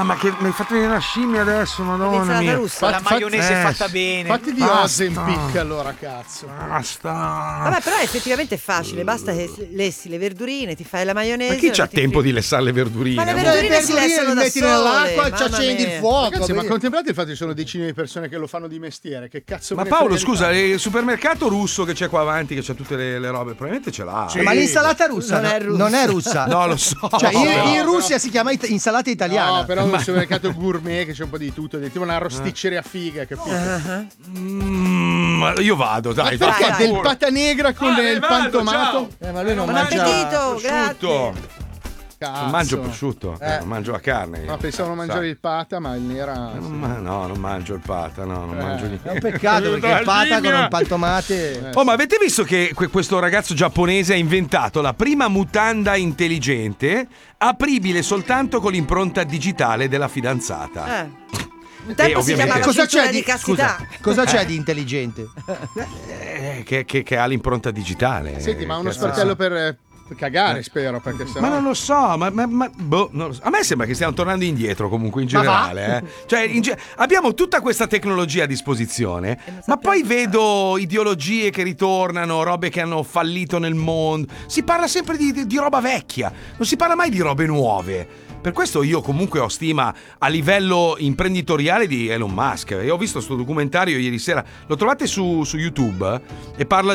ma che mi hai fatto venire una scimmia adesso, madonna mia. Russa, la maionese è fatta bene. Fatti di Ozempic allora, cazzo. Basta. Vabbè, però effettivamente è facile, basta che lessi le verdurine, ti fai la maionese. Ma chi c'ha tempo di lessare le verdurine? Ma le verdurine si lessano da metti sole, nell'acqua, ci mamma accendi mia. il fuoco. Ragazzi, ma contemplate il fatto che ci sono decine di persone che lo fanno di mestiere. Che cazzo Ma me ne Paolo, frega di scusa, fare? il supermercato russo che c'è qua avanti, che c'ha tutte le robe, probabilmente ce l'ha. Sì. Ma l'insalata russa non è russa. No, lo so. Cioè, No. in Russia si chiama insalata italiana. No, però un supermercato gourmet che c'è un po' di tutto, tipo una rosticceria figa, capito? Ma io vado, dai. Ma perché dai. del pata negra con il vado, pantomato? Ma lui non Buon mangia. appetito, Prosciutto. grazie. Cazzo. Non mangio prosciutto, non mangio la carne. io. No, pensavo non mangiare Sai. il pata, ma il nera. No, non mangio il pata, no, non mangio niente. È un peccato perché il pata con un pantomate. Oh, ma avete visto che questo ragazzo giapponese ha inventato la prima mutanda intelligente apribile soltanto con l'impronta digitale della fidanzata? Un tempo si ovviamente- chiamava Cosa cintura c'è di di- castità. Cosa c'è di intelligente? Che ha l'impronta digitale. Senti, ma uno Che- sportello per cagare, spero, perché sennò. Ma non lo so, boh, non lo so. A me sembra che stiamo tornando indietro comunque in generale. Cioè, abbiamo tutta questa tecnologia a disposizione, ma poi vedo ideologie che ritornano, robe che hanno fallito nel mondo. Si parla sempre di roba vecchia, non si parla mai di robe nuove. Per questo io comunque ho stima a livello imprenditoriale di Elon Musk. Io ho visto questo documentario ieri sera, lo trovate su YouTube e parla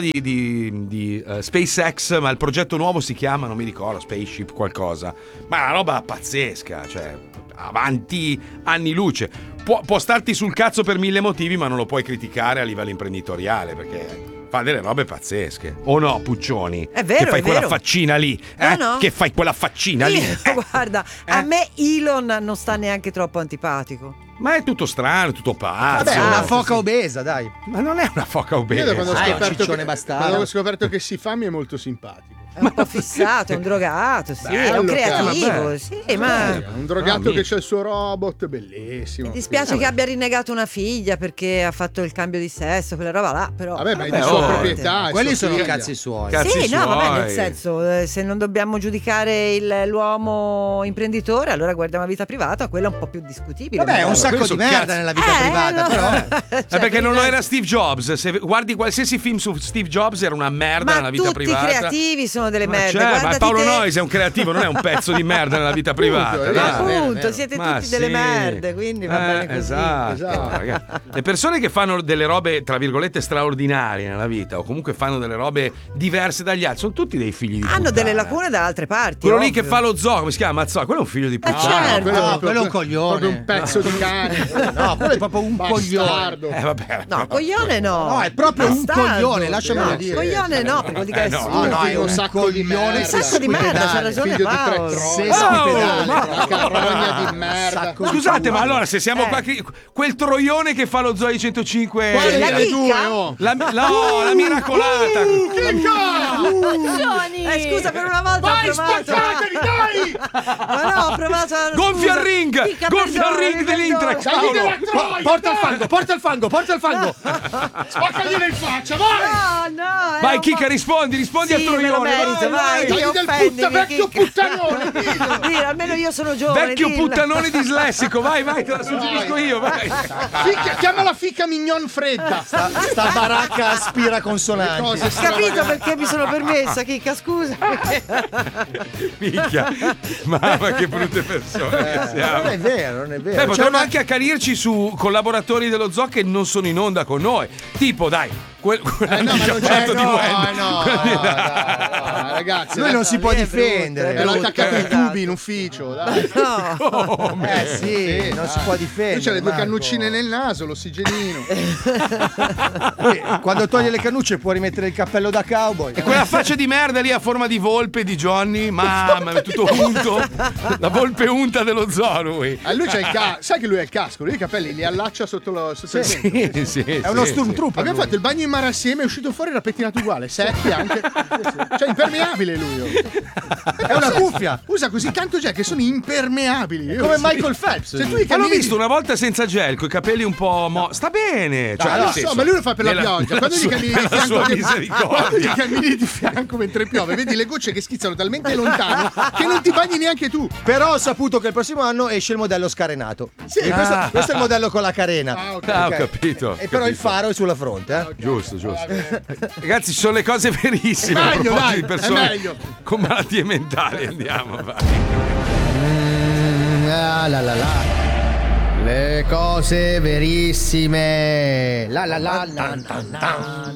di SpaceX, ma il progetto nuovo si chiama, non mi ricordo, Spaceship qualcosa. Ma è una roba pazzesca, cioè avanti anni luce. Può starti sul cazzo per 1000 motivi, ma non lo puoi criticare a livello imprenditoriale perché fa delle robe pazzesche. O no, Puccioni? È vero, che fai è quella vero. faccina lì. No. Che fai quella faccina lì. Guarda, a me Elon non sta neanche troppo antipatico. Ma è tutto strano, tutto pazzo. Vabbè, è una foca obesa, dai. Ma non è una foca Io da quando ho obesa. scoperto ciccione che, bastardo. quando ho scoperto che si fa mi è molto simpatico. È un po' fissato, è un drogato, sì, è un Bello, creativo, vabbè. sì, ma Un drogato Ah, che c'ha il suo robot, bellissimo. mi dispiace che abbia rinnegato una figlia perché ha fatto il cambio di sesso, quella roba là, però Vabbè, ma è di Vabbè, sua oh, proprietà. è Quelli sua sono figlia. cazzi suoi. Cazzi sì, no, vabbè, nel suoi. senso, se non dobbiamo giudicare l'uomo imprenditore, allora guardiamo la vita privata, quella è un po' più discutibile. Vabbè, è un magari. sacco questo di merda cazzo. nella vita privata, no. però. Cioè, Perché non lo quindi- era Steve Jobs. Se guardi qualsiasi film su Steve Jobs era una merda Ma nella vita tutti privata. i creativi sono delle Ma merde. cioè, ma Guardati Paolo te. Noyes è un creativo, non è un pezzo di merda nella vita privata. Appunto, dai. Appunto, vero. siete Ma tutti delle sì. merde, quindi va bene così. Esatto. Ragazzi. Le persone che fanno delle robe, tra virgolette, straordinarie nella vita, o comunque fanno delle robe diverse dagli altri, sono tutti dei figli di puttana. Hanno delle lacune da altre parti. Quello lì ovvio. che fa lo zoo, come si chiama? Mazzò, quello è un figlio di puttana. certo. quello è un coglione. Proprio un pezzo di cane. No, quello è proprio un coglione. Bastardo. Vabbè. No, coglione no. No, è proprio un Bastardo. coglione, lasciamelo No, dire. coglione no, perché vuol dire che è no, stupido. no, è un sacco di coglione. merda. Un sacco di merda, c'ha ragione Figlio di tre Paolo. troie. Sesquipedale. Una carogna di merda. Sacco di Scusate, ma allora se siamo Eh. qua, quel troione che fa lo Zoe 105, Quale la delle due, chicca? oh? la miracolata. Scusa, per una volta ho provato. dai! Ma no, ho provato a... Gonfia il scusa. ring! Chicca, Gonfia il perdonami, ring dell'Intrax, perdonami. Paolo! Porta il fango, porta il fango, porta il fango. Spaccaglielo in faccia, vai! No, no. Vai, Chicca, rispondi Sì, al me lo troione. merito, vai. Dai Ti del offendimi, vecchio Chicca. puttanone, dillo. Dillo, almeno io sono giovane. Vecchio dillo. puttanone dislessico, vai, te la suggerisco io, vai. Chiamala fica mignon fredda. Sta baracca aspira consonanti. Cose Capito perché mi sono permessa, Chicca, scusa. Minchia, mamma che brutte persone che siamo. Non è vero, non è vero. Potremmo anche accanirci su collaboratori dello zoo che non sono in onda con noi. Tipo, dai, no, ma non c'è, di Wender. no, ragazzi. Lui non si può Lì è brutto, difendere. Me l'ho attaccato ai Esatto. tubi in ufficio, dai. No. Sì, non si può difendere. Lui c'ha le due Marco. cannuccine nel naso, l'ossigenino. Poi, quando toglie le cannucce può rimettere il cappello da cowboy. E quella faccia di merda lì a forma di volpe di Johnny, mamma, è tutto unto. La volpe unta dello zoo lui. Lui c'ha il sai che lui ha il casco, lui i capelli li allaccia sotto il mento. Sì, È uno stormtrooper. Abbiamo fatto il bagno in mare assieme, è uscito fuori, era pettinato uguale, secchi anche. Cioè impermeabile impermeabile lui. È una cuffia. Usa così tanto gel che sono impermeabili. Come Michael Phelps. Se tu Ma l'ho visto una volta senza gel, con i capelli un po'. Sta bene. Cioè, lo nel so, senso, ma lui lo fa per la nella- pioggia. Quando gli sua- cammini di nella fianco, sua misericordia. quando gli cammini di fianco mentre piove, vedi le gocce che schizzano talmente lontano che non ti bagni neanche tu. Però ho saputo che il prossimo anno esce il modello scarenato. Sì. E questo è il modello con la carena. Ah, ok. Ah, ho capito. E però il faro è sulla fronte, eh? Giusto. Ragazzi, ci sono le cose verissime. È A meglio, proposito dai, di è persone meglio. con malattie mentali. Andiamo, vai. Le cose verissime. La la la la la la.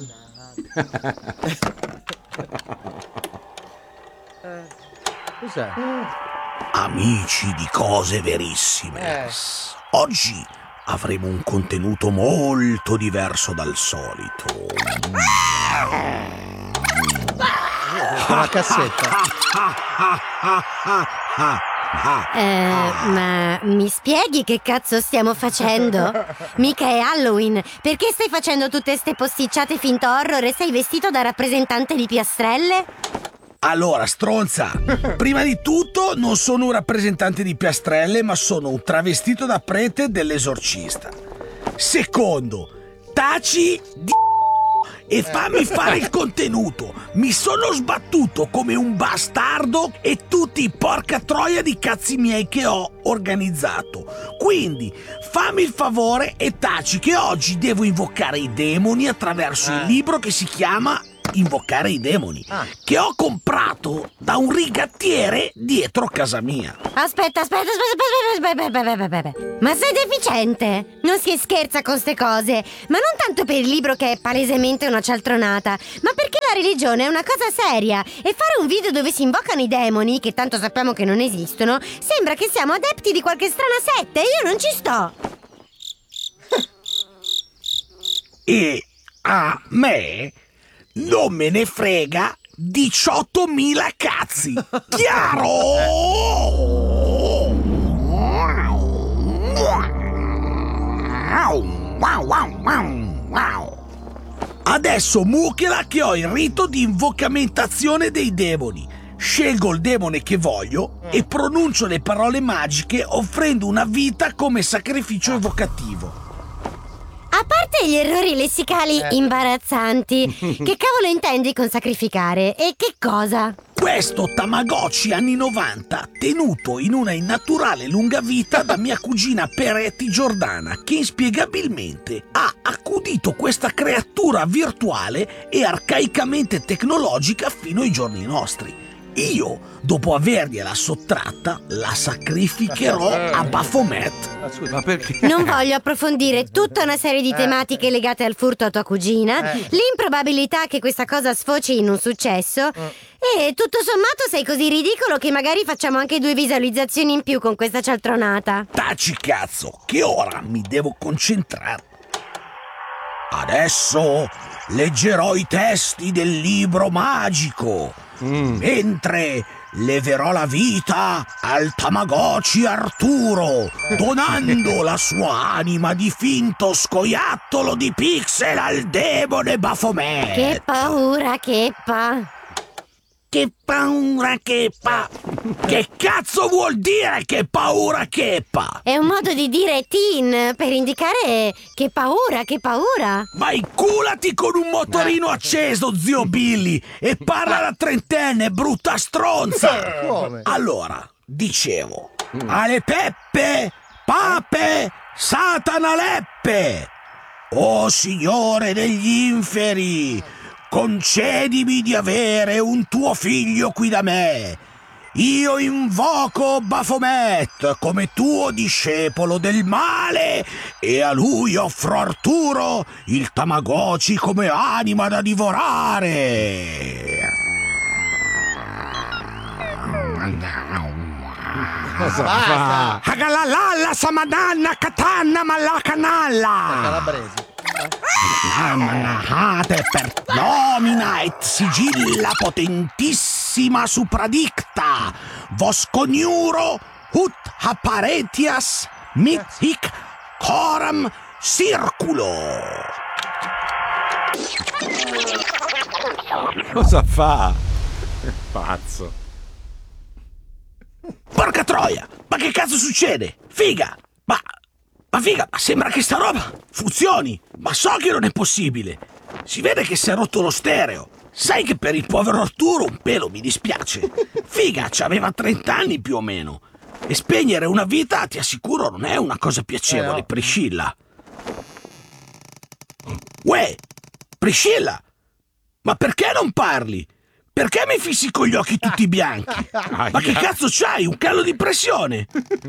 Cos'è? Amici di cose verissime. Oggi avremo un contenuto molto diverso dal solito. Una cassetta. Ma mi spieghi che cazzo stiamo facendo? Mica è Halloween. Perché stai facendo tutte ste posticciate finto horror e sei vestito da rappresentante di piastrelle? Allora, stronza, prima di tutto non sono un rappresentante di piastrelle, ma sono un travestito da prete dell'esorcista. Secondo, taci di e fammi fare il contenuto. Mi sono sbattuto come un bastardo e tutti i porca troia di cazzi miei che ho organizzato. Quindi fammi il favore e taci che oggi devo invocare i demoni attraverso il libro che si chiama Invocare i demoni, che ho comprato da un rigattiere dietro casa mia. Aspetta. Ma sei deficiente? Non si scherza con ste cose. Ma non tanto per il libro che è palesemente una cialtronata, ma perché la religione è una cosa seria. E fare un video dove si invocano i demoni, che tanto sappiamo che non esistono, sembra che siamo adepti di qualche strana setta e io non ci sto. E a me non me ne frega 18.000 cazzi. Chiaro? Adesso mucchela che ho il rito di invocamentazione dei demoni. Scelgo il demone che voglio e pronuncio le parole magiche offrendo una vita come sacrificio evocativo. A parte gli errori lessicali imbarazzanti, che cavolo intendi con sacrificare? E che cosa? Questo Tamagotchi anni 90 tenuto in una innaturale lunga vita da mia cugina Peretti Giordana, che inspiegabilmente ha accudito questa creatura virtuale e arcaicamente tecnologica fino ai giorni nostri. Io, dopo avergliela sottratta, la sacrificherò a Baphomet. Ma perché? Non voglio approfondire tutta una serie di tematiche legate al furto a tua cugina, l'improbabilità che questa cosa sfoci in un successo e tutto sommato sei così ridicolo che magari facciamo anche 2 visualizzazioni in più con questa cialtronata. Taci cazzo, che ora mi devo concentrare. Adesso leggerò i testi del libro magico, mentre leverò la vita al Tamagotchi Arturo, donando la sua anima di finto scoiattolo di pixel al demone Baphomet. Che paura, che Che paura che pa... Che cazzo vuol dire che paura che pa? È un modo di dire teen per indicare che paura. Ma inculati con un motorino acceso, zio Billy, e parla da trentenne, brutta stronza! Come? Allora, dicevo, alle peppe, pape, satana leppe! O Signore degli inferi, concedimi di avere un tuo figlio qui da me. Io invoco Baphomet come tuo discepolo del male e a lui offro Arturo, il Tamagotchi, come anima da divorare. Basta. Agalalalla samananna katana malacanalla. Calabresi. Manahate per nomina et sigilla potentissima supradicta vos coniuro ut apparentias mit hic coram circulo. Cosa fa? Pazzo. Porca troia! Ma che cazzo succede? Figa! Ma figa, ma sembra che sta roba funzioni! Ma so che non è possibile! Si vede che si è rotto lo stereo! Sai che per il povero Arturo un pelo mi dispiace! Figa, c'aveva 30 anni più o meno! E spegnere una vita, ti assicuro, non è una cosa piacevole, Priscilla! Uè! Priscilla! Ma perché non parli? Perché mi fissi con gli occhi tutti bianchi? Ma che cazzo c'hai? Un calo di pressione?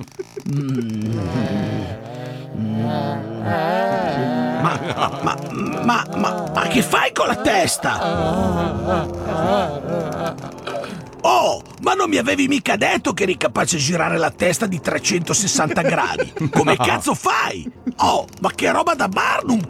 Ma che fai con la testa? Oh, ma non mi avevi mica detto che eri capace di girare la testa di 360 gradi? Come cazzo fai? Oh, ma che roba da Barnum,